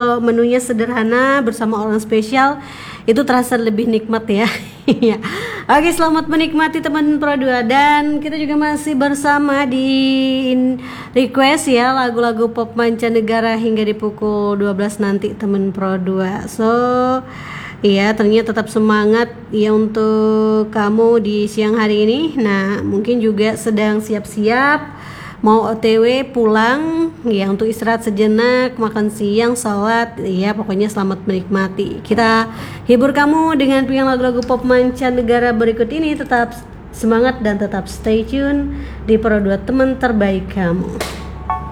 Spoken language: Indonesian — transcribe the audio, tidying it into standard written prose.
kalau menunya sederhana bersama orang spesial itu terasa lebih nikmat ya. Oke, selamat menikmati teman Pro 2, dan kita juga masih bersama di request ya lagu-lagu pop mancanegara hingga di pukul 12 nanti teman Pro 2. So iya, ternyata tetap semangat ya untuk kamu di siang hari ini. Nah, mungkin juga sedang siap-siap mau OTW pulang ya untuk istirahat sejenak, makan siang, sholat ya, pokoknya selamat menikmati. Kita hibur kamu dengan pilihan lagu-lagu pop mancanegara berikut ini. Tetap semangat dan tetap stay tune di Pro 2, teman terbaik kamu.